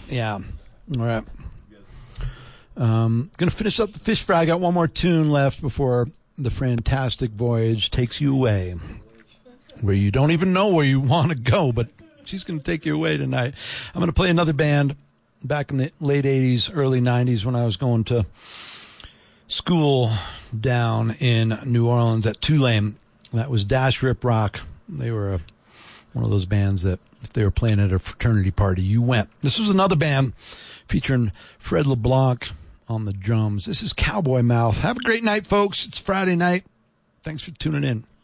Yeah. All right. Going to finish up the fish fry. I got one more tune left before the Fantastic Voyage takes you away, where you don't even know where you want to go, but she's going to take you away tonight. I'm going to play another band back in the late 80s, early 90s when I was going to school down in New Orleans at Tulane. That was Dash Rip Rock. They were one of those bands that if they were playing at a fraternity party, you went. This was another band featuring Fred LeBlanc on the drums. This is Cowboy Mouth. Have a great night, folks. It's Friday night. Thanks for tuning in.